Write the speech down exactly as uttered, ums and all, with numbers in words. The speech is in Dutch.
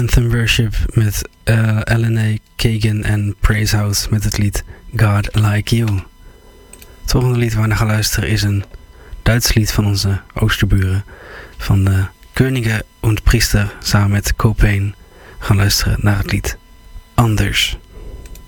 Anthem Worship met uh, Elena Kagan en Praise House met het lied God Like You. Het volgende lied waar we naar gaan luisteren is een Duits lied van onze oosterburen. Van de Könige und Priester samen met Copain gaan luisteren naar het lied Anders.